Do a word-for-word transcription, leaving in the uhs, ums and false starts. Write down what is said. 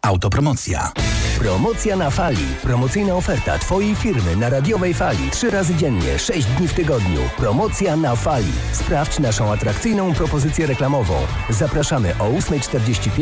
Autopromocja. Promocja na fali. Promocyjna oferta Twojej firmy na radiowej fali. Trzy razy dziennie, sześć dni w tygodniu. Promocja na fali. Sprawdź naszą atrakcyjną propozycję reklamową. Zapraszamy o ósma czterdzieści pięć